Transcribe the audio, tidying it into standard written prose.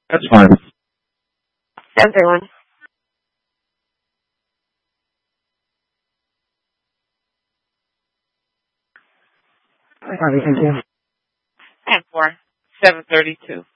That's fine. 731. All right, thank you. 10-4. 732.